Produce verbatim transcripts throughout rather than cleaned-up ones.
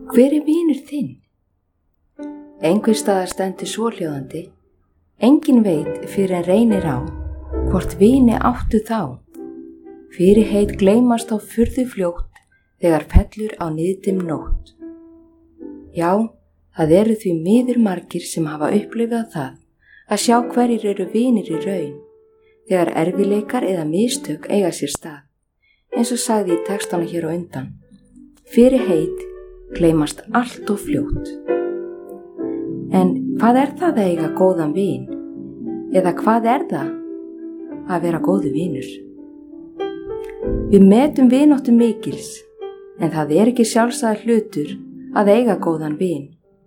Hver er vinur þinn? Einhvers staðar stendur svohljóðandi: enginn veit fyrir en reynir á, hvort vini áttu þá. Fyrirheit gleymast á furðu fljótt þegar fellur á niðdim nótt. Já, það eru því miður margir sem hafa upplifað það að sjá hverjir eru vinir í raun, þegar erfileikar eða mistök eiga sér stað, eins og sagði í textana hér á undan. Fyrirheit gleymast allt og fljótt. En hvað er það að eiga góðan vin? Eða hvað er það að vera góðu vinur? Við metum vináttu mikils, en það er ekki sjálfsagður hlutur að eiga góðan vin.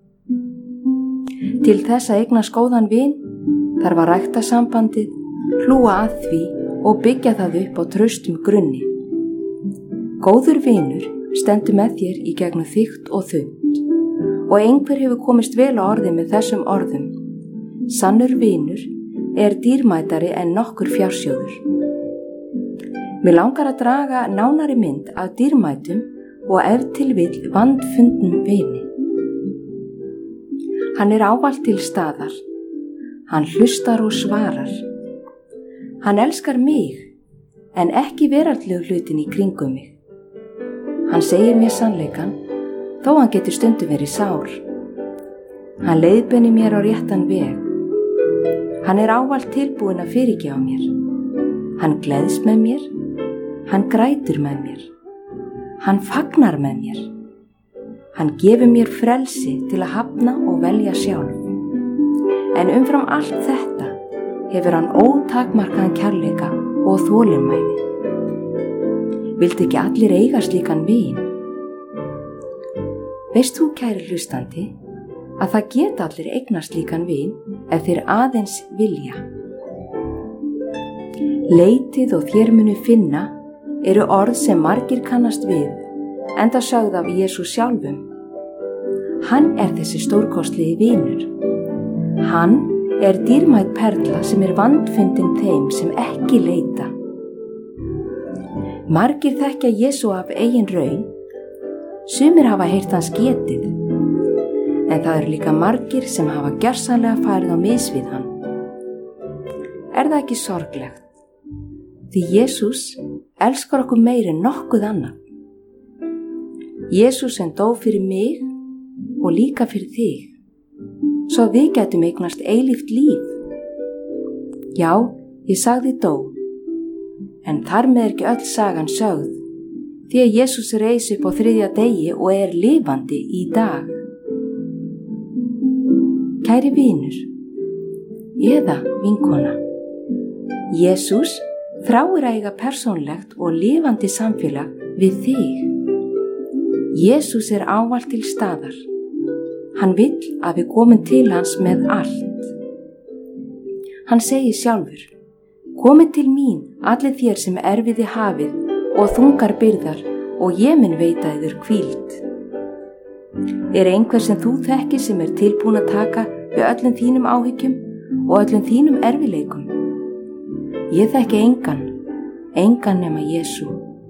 Til þess að eignast góðan vin þarf að rækta sambandið, hlúa að því og byggja það upp á traustum grunni. Góður vinur stendur með þér í gegnum þykkt og þunnt, og einhver hefur komist vel á orði með þessum orðum: sannur vinur er dýrmætari en nokkur fjársjóður. Mér langar að draga nánari mynd af dýrmætum og ef til vill vandfundnum vini. Hann er ávallt til staðar. Hann hlustar og svarar. Hann elskar mig, en ekki veraldlegu hlutin í kringum mig. Hann segir mér sannleikan, þó hann getur stundum verið sár. Hann leiðbeinir mér á réttan veg. Hann er ávallt tilbúinn að fyrirgefa mér. Hann gleðst með mér. Hann grætur með mér. Hann fagnar með mér. Hann gefur mér frelsi til að hafna og velja sjálf. En umfram allt þetta hefur hann ótakmarkaðan kærleika og þolinmæði. Viltu ekki allir eiga slíkan vin? Veist þú, kæri hlustandi, að það geta allir eignast slíkan vin ef þeir aðeins vilja. Leitið og þér munu finna eru orð sem margir kannast við, enda sögð af Jesú sjálfum. Hann er þessi stórkostlegi vinur. Hann er dýrmæt perla sem er vandfundin þeim sem ekki leita. Margir þekkja Jesú af eigin raun, sumir hafa heyrt hans getið, en það eru líka margir sem hafa gjörsamlega farið á mis við hann. Er það ekki sorglegt? Því Jesús elskar okkur meir en nokkuð annað. Jesús sem dó fyrir mig og líka fyrir þig, svo við getum eignast eilíft líf. Já, ég sagði dó, en þar með er ekki öll sagan sögð, því að Jesús reis upp á þriðja degi og er lifandi í dag. Kæri vinur, eða vinkona, Jesús þráir að eiga persónlegt og lifandi samfélag við þig. Jesús er ávallt til staðar. Hann vill að við komum til hans með allt. Hann segir sjálfur: komið til mín allir þér sem erfiði hafið og þungar byrðar, og ég mun veita yður hvíld. Er einhver sem þú þekkir sem er tilbúin að taka við öllum þínum áhyggjum og öllum þínum erfileikum? Ég þekki engan, engan nema Jesú.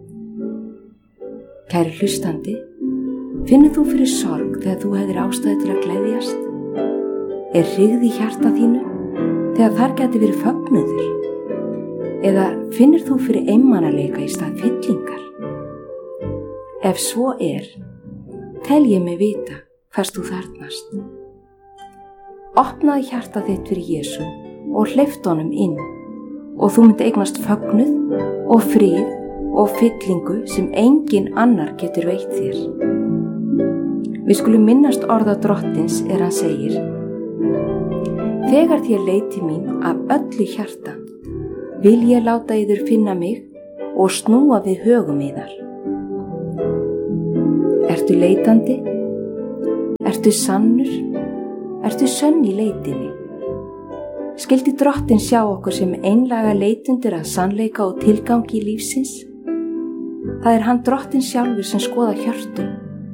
Kæri hlustandi, finnur þú fyrir sorg þegar þú hefðir ástæðu til að gleðjast? Er hryggð í hjarta þínu þegar þar gæti verið fögnuður? Eða finnur þú fyrir einmanaleika í stað fyllingar? Ef svo er, tel ég mig vita hvers þú þarfnast. Opnaðu hjarta þitt fyrir Jesú og hleyptu honum inn, og þú myndi eignast fögnuð og frið og fyllingu sem engin annar getur veitt þér. Við skulum minnast orða drottins er hann segir: þegar þér leiti mín af öllu hjarta, vil ég láta yður finna mig og snúa við högum yðar. Ertu leitandi? Ertu sannur? Ertu sönn í leitinni? Skyldi drottin sjá okkur sem einlaga leitundur að sannleika og tilgangi lífsins? Það er hann drottin sjálfur sem skoðar hjörtum.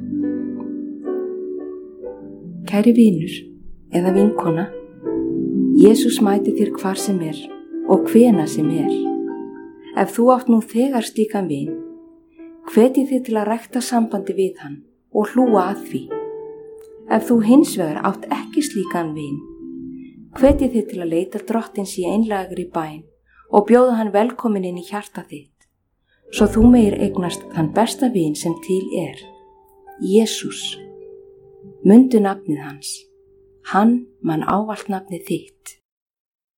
Kæri vinur eða vinkona, Jesús mæti þér hvar sem er og hvena sem er. Ef þú átt nú þegar slíkan vin, hvet ég þig til að rækta sambandi við hann og hlúa að því. Ef þú hins vegar átt ekki slíkan vin, hvet ég þig til að leita Drottins í einlægri bæn og bjóða hann velkomin inn í hjarta þitt, svo þú megir eignast þann besta vin sem til er, Jesús. Mundu nafnið hans, hann man ávallt nafnið þitt.